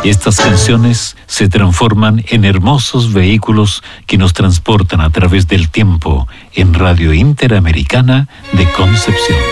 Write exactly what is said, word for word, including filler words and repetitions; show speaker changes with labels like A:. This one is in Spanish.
A: Y estas canciones se transforman en hermosos vehículos que nos transportan a través del tiempo en Radio Interamericana de Concepción.